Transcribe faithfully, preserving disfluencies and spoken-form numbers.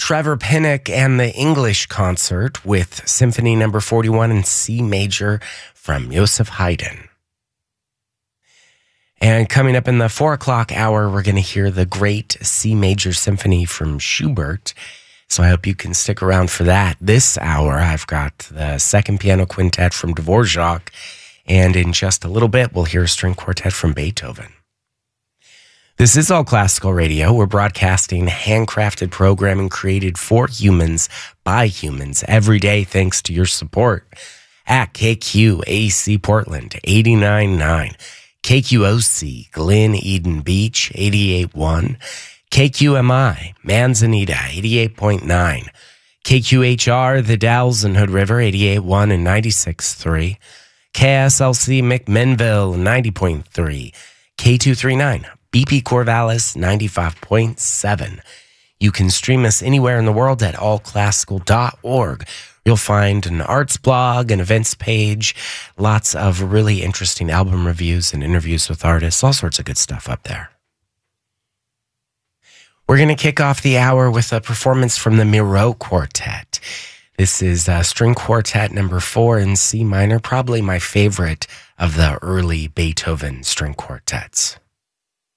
Trevor Pinnock and the English Concert with Symphony Number forty-one in C major from Joseph Haydn. And coming up in the four o'clock hour, we're going to hear the great C major symphony from Schubert. So I hope you can stick around for that. This hour, I've got the second piano quintet from Dvorak. And in just a little bit, we'll hear a string quartet from Beethoven. This is All Classical Radio. We're broadcasting handcrafted programming created for humans by humans every day thanks to your support at K Q A C Portland eighty-nine point nine. K Q O C, Glen Eden Beach, eighty-eight point one. K Q M I, Manzanita, eighty-eight point nine. K Q H R, The Dalles and Hood River, eighty-eight point one and ninety-six point three. K S L C, McMinnville, ninety point three. K two thirty-nine, B P Corvallis, ninety-five point seven. You can stream us anywhere in the world at all classical dot org. You'll find an arts blog, an events page, lots of really interesting album reviews and interviews with artists, all sorts of good stuff up there. We're going to kick off the hour with a performance from the Miro Quartet. This is uh, string quartet number four in C minor, probably my favorite of the early Beethoven string quartets.